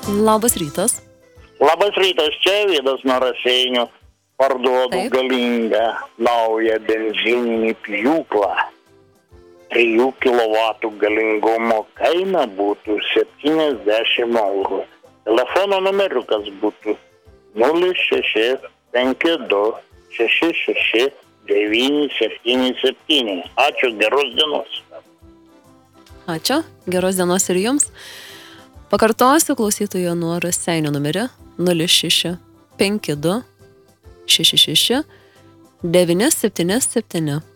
Labas rytas. Labas rytas, čia Vydas nuo Raseinių. Parduodu galingą naują benzininį pjūklą. 3 kW galingumo kaina būtų 70 eurų. Telefono numeriukas būtų 0652 66 977. Ačiū, geros dienos. Ačiū, geros dienos ir jums. Pakartosiu klausytojo nuo Raseinių numerį 0652 66 977.